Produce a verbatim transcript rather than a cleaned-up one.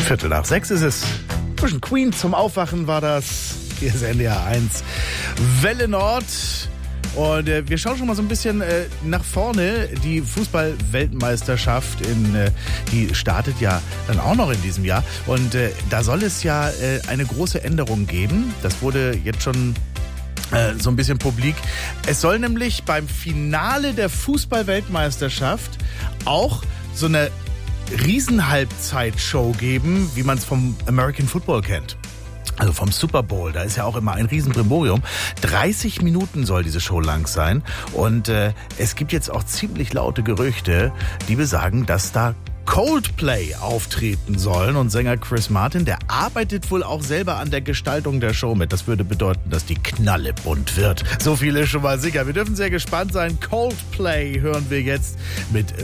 Viertel nach sechs ist es. Zwischen Queen zum Aufwachen war das. Hier ist N D R eins. Welle Nord. Und äh, wir schauen schon mal so ein bisschen äh, nach vorne. Die Fußball-Weltmeisterschaft, in, äh, die startet ja dann auch noch in diesem Jahr. Und äh, da soll es ja äh, eine große Änderung geben. Das wurde jetzt schon äh, so ein bisschen publik. Es soll nämlich beim Finale der Fußball-Weltmeisterschaft auch so eine Riesenhalbzeitshow geben, wie man es vom American Football kennt. Also vom Super Bowl, da ist ja auch immer ein Riesenbrimborium. dreißig Minuten soll diese Show lang sein. Und äh, es gibt jetzt auch ziemlich laute Gerüchte, die besagen, dass da Coldplay auftreten sollen. Und Sänger Chris Martin, der arbeitet wohl auch selber an der Gestaltung der Show mit. Das würde bedeuten, dass die Knalle bunt wird. So viel ist schon mal sicher. Wir dürfen sehr gespannt sein. Coldplay hören wir jetzt mit